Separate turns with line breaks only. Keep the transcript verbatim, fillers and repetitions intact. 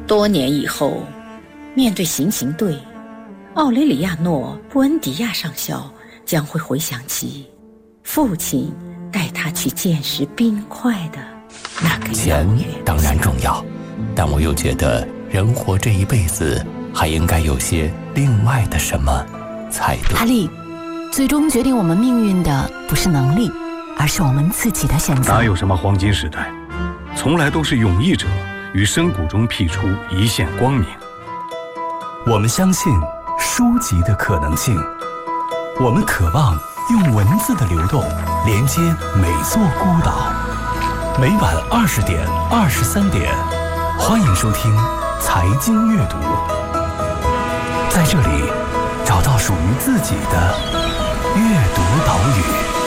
多年以后，面对行刑队，奥雷里亚诺·布恩迪亚上校将会回想起父亲带他去见识冰块的那个
钱当然重要，但我又觉得人活这一辈子还应该有些另外的什么才对。
哈利，最终决定我们命运的不是能力，而是我们自己的选择。
哪有什么黄金时代，从来都是勇毅者于深谷中辟出一线光明。
我们相信书籍的可能性，我们渴望用文字的流动连接每座孤岛。每晚二十点、二十三点，欢迎收听财经阅读，在这里找到属于自己的阅读岛屿。